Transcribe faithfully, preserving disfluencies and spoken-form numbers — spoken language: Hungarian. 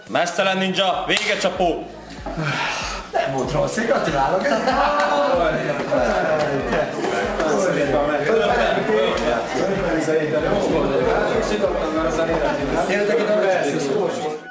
Mesztelen ninja, vége csapó! Nem volt rossz, én gratulálok! Tényleg,